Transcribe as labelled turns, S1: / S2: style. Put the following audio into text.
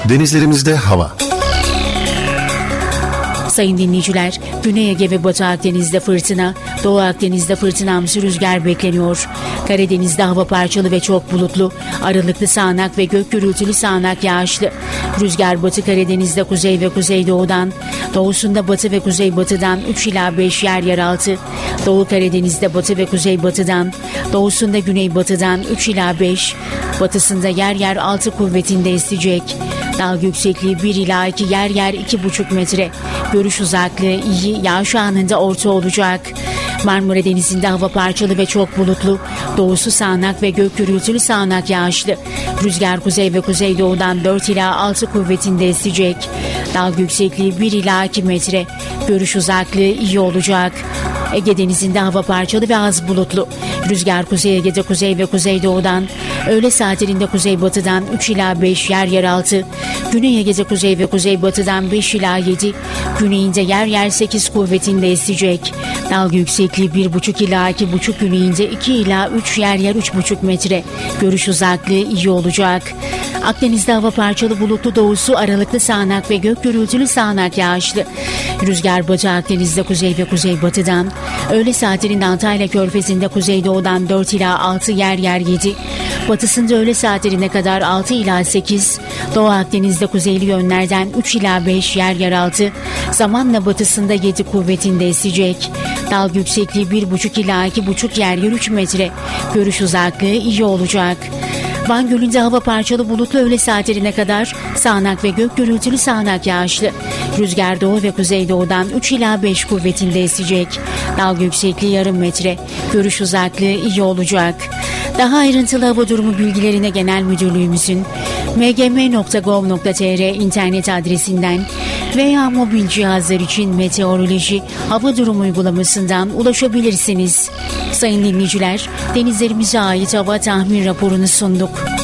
S1: Denizlerimizde hava.
S2: Sayın dinleyiciler, Güney Ege ve Batı Akdeniz'de fırtına, Doğu Akdeniz'de fırtınamsı rüzgar bekleniyor. Karadeniz'de hava parçalı ve çok bulutlu, aralıklı sağanak ve gök gürültülü sağanak yağışlı. Rüzgar Batı Karadeniz'de kuzey ve kuzeydoğudan, doğusunda batı ve kuzeybatıdan 3 ila 5 yer altı. Doğu Karadeniz'de batı ve kuzeybatıdan, doğusunda güneybatıdan 3 ila 5, batısında yer 6 kuvvetinde esecek. Dalga yüksekliği 1 ila 2 yer 2,5 metre. Görüş uzaklığı iyi, yağış anında orta olacak. Marmara Denizi'nde hava parçalı ve çok bulutlu. Doğusu sağanak ve gök gürültülü sağanak yağışlı. Rüzgar kuzey ve kuzeydoğudan 4 ila 6 kuvvetinde esecek. Dalga yüksekliği 1 ila 2 metre. Görüş uzaklığı iyi olacak. Ege Denizi'nde hava parçalı ve az bulutlu. Rüzgar Kuzey Ege'de kuzey ve kuzeydoğudan, öğle saatlerinde kuzeybatıdan 3 ila 5 yer altı. Güney Ege'de kuzey ve kuzeybatıdan 5 ila 7, güneyinde yer 8 kuvvetinde esecek. Dalga yüksekliği 1,5 ila 2,5, güneyinde 2 ila 3 yer 3,5 metre. Görüş uzaklığı iyi olacak. Akdeniz'de hava parçalı bulutlu, doğusu aralıklı sağanak ve gök gürültülü sağanak yağışlı. Rüzgar Batı Akdeniz'de kuzey ve kuzeybatıdan, öğle saatlerinde Antalya Körfezi'nde kuzeydoğudan 4 ila 6 yer 7. Batısında öğle saatlerine kadar 6 ila 8. Doğu Akdeniz'de kuzeyli yönlerden 3 ila 5 yer 6. Zamanla batısında 7 kuvvetinde esecek. Dalga yüksekliği 1,5 ila 2,5 yer 3 metre. Görüş uzaklığı iyi olacak. Van Gölü'nde hava parçalı bulutlu, öğle saatlerine kadar sağanak ve gök gürültülü sağanak yağışlı. Rüzgar doğu ve kuzeydoğudan 3 ila 5 kuvvetinde esecek. Dalga yüksekliği yarım metre. Görüş uzaklığı iyi olacak. Daha ayrıntılı hava durumu bilgilerine Genel Müdürlüğümüzün mgm.gov.tr internet adresinden veya mobil cihazlar için meteoroloji hava durumu uygulamasından ulaşabilirsiniz. Sayın dinleyiciler, denizlerimize ait hava tahmin raporunu sunduk.